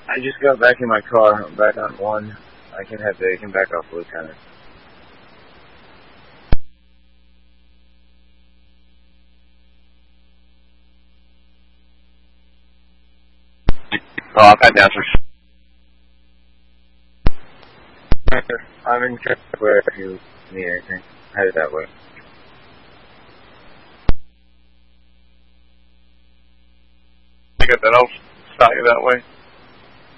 I just got back in my car. I'm back on 1. I can back off Lieutenant. Oh, I've had answers. I'm in check where if you need anything. Headed that way. I get that. I'll start you that way.